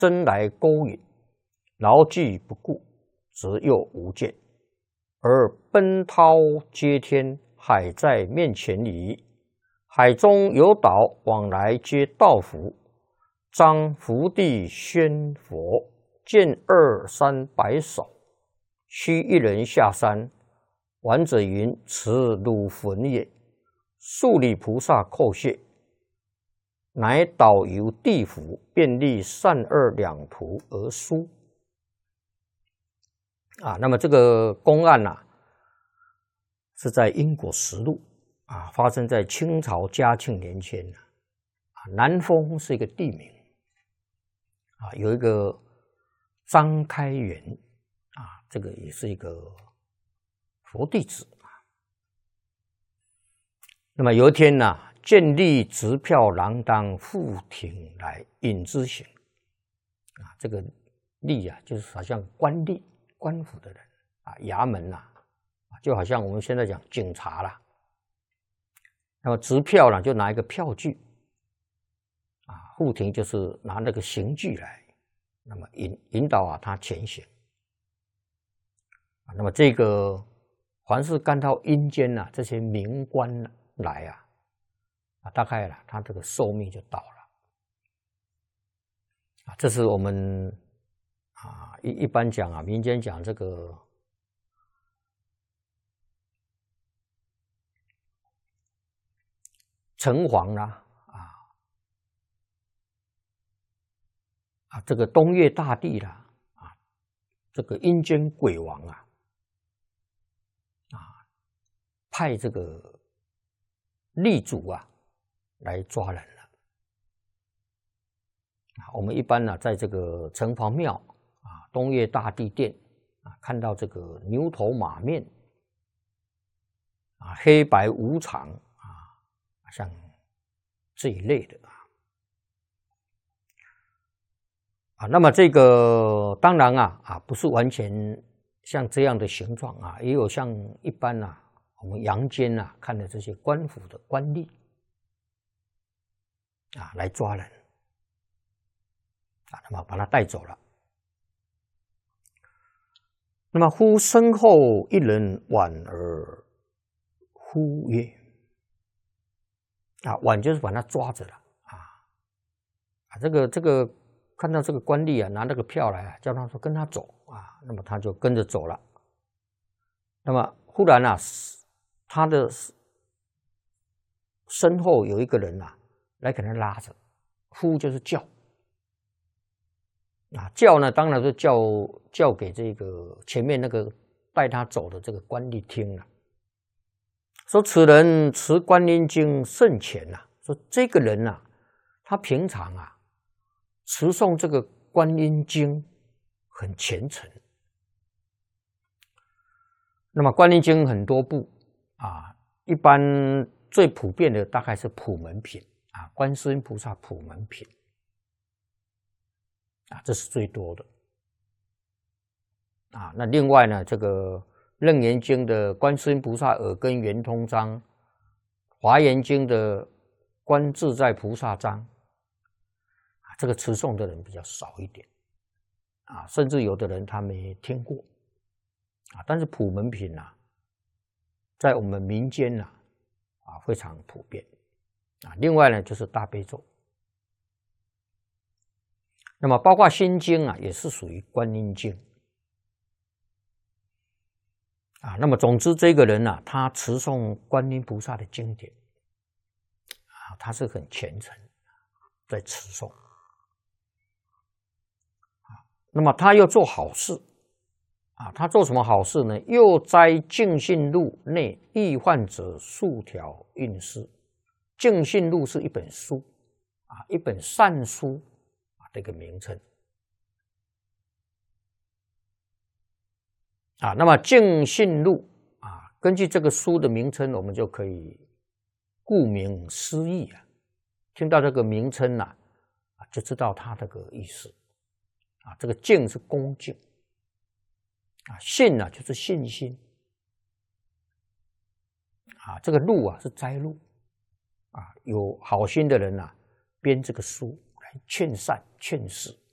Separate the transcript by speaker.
Speaker 1: 争来勾引，牢记不顾，则又无间。而奔涛接天，海在面前矣。海中有岛，往来皆道符。张福地宣佛，见二三百首。须一人下山，玩者云：此汝坟也。数理菩萨叩谢，乃导游地府，便立善恶两途而书。那么这个公案是在因果实录发生在清朝嘉庆年间南丰是一个地名有一个张开元这个也是一个佛弟子那么有一天见吏执票郎当赴庭来引之行这个吏就是好像官吏官府的人衙门就好像我们现在讲警察啦。那么执票就拿一个票据赴庭就是拿那个刑具来，那么引导他前行。那么这个凡是干到阴间这些名官来大概他这个寿命就到了这是我们一般讲民间讲这个城隍这个东岳大帝这个阴间鬼王派这个吏主来抓人了。我们一般在这个城隍庙东岳大帝殿看到这个牛头马面黑白无常像这一类的那么这个当然不是完全像这样的形状也有像一般我们阳间看的这些官府的官吏来抓人那么把他带走了。那么忽身后一人挽而呼曰挽就是把他抓着了这个看到这个官吏拿那个票来叫他说跟他走那么他就跟着走了。那么忽然他的身后有一个人来给他拉着，呼就是叫叫呢当然是叫给这个前面那个带他走的这个官吏听了，说此人持观音经甚虔说这个人他平常持诵这个观音经很虔诚。那么观音经很多部一般最普遍的大概是普门品观世音菩萨普门品这是最多的那另外呢这个楞严经的观世音菩萨耳根圆通章，华严经的观自在菩萨章这个持诵的人比较少一点甚至有的人他没听过但是普门品在我们民间非常普遍另外呢就是大悲咒，那么包括心经也是属于观音经那么总之这个人他持诵观音菩萨的经典他是很虔诚在持诵那么他又做好事他做什么好事呢？又摘净信录内易患者数条运势。净信录是一本书一本善书的一个名称那么净信录根据这个书的名称我们就可以顾名思义听到这个名称就知道它这个意思这个敬是恭敬信就是信心这个录是摘录有好心的人编这个书来劝善劝世